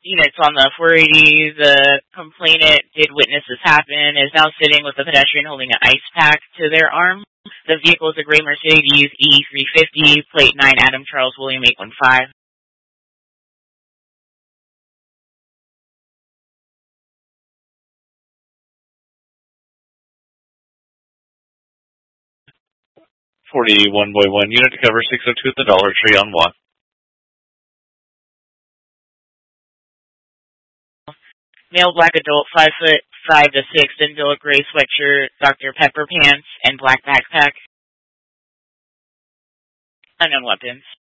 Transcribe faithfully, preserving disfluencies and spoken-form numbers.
units on the four eighty. The complainant did witness this happen, is now sitting with a pedestrian holding an ice pack to their arm. The vehicle is a gray Mercedes E three fifty, plate nine Adam Charles William eight one five. forty-one boy one, unit to cover six oh two at the Dollar Tree on Watt. Male black adult, five foot five to six, Denville gray sweatshirt, Doctor Pepper pants, and black backpack. Unknown weapons.